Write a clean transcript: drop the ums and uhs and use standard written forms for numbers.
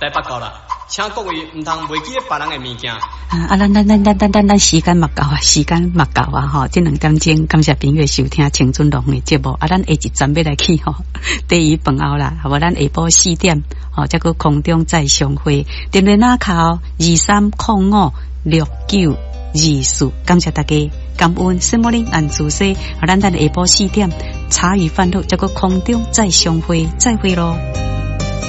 再报告了，请各位唔通忘记别人的物件。 咱时间嘛够啊，时间嘛够啊吼！这2点钟感谢朋友收听青春龙的节目啊，咱下一站要来去吼，第一饭后啦，好无咱下晡4点吼，再个空中再相会，电话那靠23056924，感谢大家，感恩圣母灵安主西，咱下晡4点茶余饭后，再个空中再相会，再会咯。